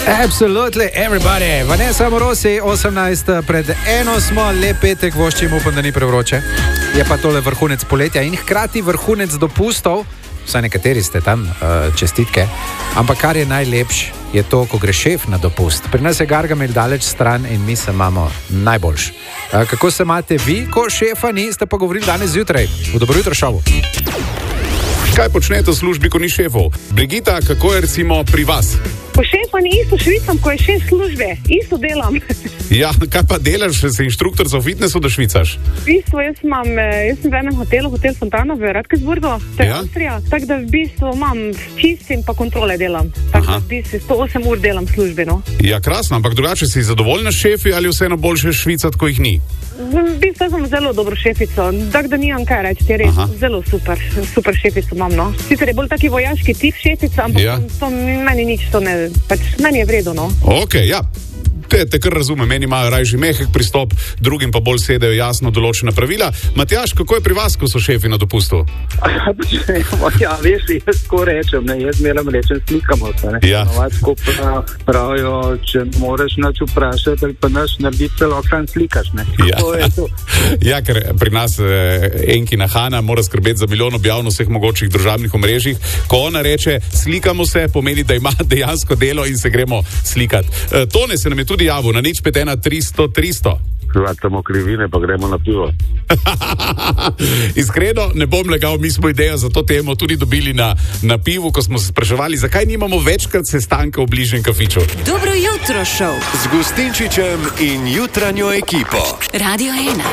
Absolutely everybody. Vanessa Morosi, 18 pred 1 smo, lep petek, voščim, upam, da ni prevroče. Je pa tole vrhunec poletja in hkrati vrhunec dopustov. Vsaj nekateri ste tam, čestitke. Ampak kar je najlepš, je to, ko gre šef na dopust. Pri nas je Gargamel daleč stran in mi se imamo najboljš. Kako se imate vi, ko šefa ni, ste pa govorili danes zjutraj v Dobro jutro šovu. Kaj počnete v službi, ko ni šefov? Brigita, kako je recimo pri vas? Ko šefa ni, isto švicam, ko je šef službe. Isto delam. Ja, kaj pa delaš, si inštruktor za fitnessu, da švicaš? V bistvu, jaz sem v enem hotelu, Hotel Fontana v Radkersburgu, to je Avstrija. Tako da v bistvu imam čistim pa kontrole delam. Tako da v bistvu 108 ur delam v službi, no. Ja, krasno, ampak drugače si zadovoljna s šefi ali vseeno boljše švicat, ko jih ni? V bistvu sem zelo dobro šefico, tako da nimam kaj reči, je res zelo super šefico imam, no. Sicer je bolj taki vojaški tip šefica, ampak to meni nič, to ne, pač meni je vredo, no. Okej, ja. Te kar razume, meni imajo rajši mehek pristop, drugim pa bolj sedajo jasno določena pravila. Matjaž, kako je pri vas, ko so šefi na dopustu? Ja, veš, jaz tako rečem, ne, jaz melam rečem, slikamo se, ne. Ja. Novatsko pravijo, če moraš nač vprašati, ali pa naš narediti celo kran slikaš, ne. Ja. To je to. Ja, ker pri nas Enkina Hana mora skrbeti za milijon objav na vseh mogočih družabnih omrežjih. Ko ona reče, slikamo se, pomeni, da ima dejansko delo in se gremo slikati. Tone se nam je tudi javil na 051 300 300. Hvatamo krivine, pa gremo na pivo. Iskreno, ne bom legal, mi smo idejo za to temo tudi dobili na pivu, ko smo se spraševali, zakaj nimamo večkrat sestanka v bližnjem kafiču. Dobro jutro šov z Gustinčičem in jutranjo ekipo. Radio 1.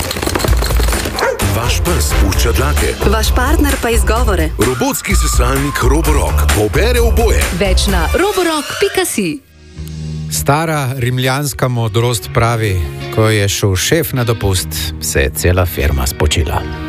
Vaš pes pušča dlake. Vaš partner pa izgovore. Robotski sesalnik Roborock pobere oboje. Več na roborock.si. Stara rimljanska modrost pravi, ko je šel šef na dopust, se je cela firma spočila.